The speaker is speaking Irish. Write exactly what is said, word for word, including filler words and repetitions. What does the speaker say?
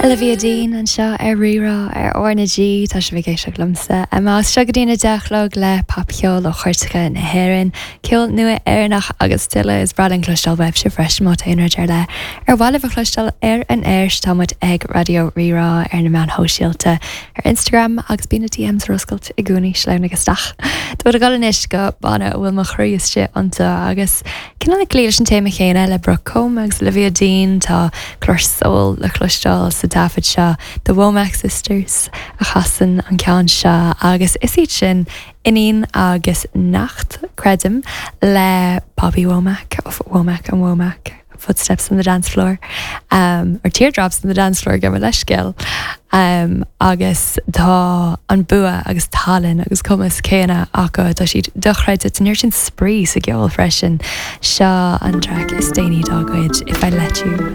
Olivia Dean an seo ar rirá ar ornagí tá se bhgéisioach lumsa. A má strugadína deachlog le papceol ó chuirtecha na hhéireann, ceol nua airnach agus tuile is brad an clúisteáil web se freis má taonar ar le. Ar bhaile bh clúisteáil ar an air támuid ag radio rirá ar na meán hóisialta ar Instagram agus bína T Ms ruscailt i gúnaí sleimna agustach. Tá a galis go banna bhfuil mo chruúiste anta agus cinna le léir an téime chéine le brocóm agus Olivia Dean tá chlórsol le clúisteáil sa tafid seo the Womack Sisters a chasan an ceann seo agus is iad sin iníon agus nacht credim le Bobby Womack of Womack and Womack Footsteps on the Dance Floor um, or Teardrops on the Dance Floor gama leiscil um, agus tá an bua agus talin agus cumas céine acu tá siad dochreid it níir sin spree sa geol freisin seo an track is Daoine Dogwood If I Let You.